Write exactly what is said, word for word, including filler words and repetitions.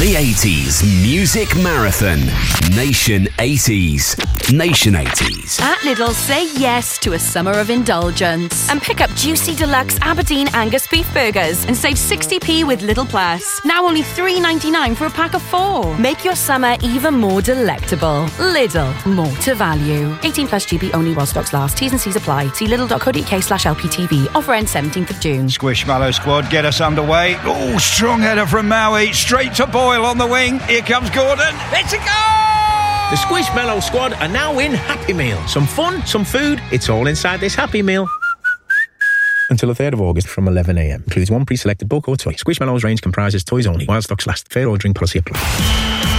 The eighties Music Marathon. Nation eighties. Nation eighties. At Lidl, say yes to a summer of indulgence and pick up juicy deluxe Aberdeen Angus beef burgers and save sixty p with Lidl Plus. Now only three ninety-nine for a pack of four. Make your summer even more delectable. Lidl, more to value. eighteen plus G B only while stocks last. T's and C's apply. See lidl.co.uk slash LPTV. Offer ends seventeenth of June. Squishmallow squad, get us underway. Oh, strong header from Maui. Straight to Boyle on the wing. Here comes Gordon. It's a goal! The Squishmallow squad are now in Happy Meal. Some fun, some food. It's all inside this Happy Meal. Until the third of August from eleven a m. Includes one pre-selected bulk or toy. Squishmallows range comprises toys only. While stocks last. Fair ordering policy applies.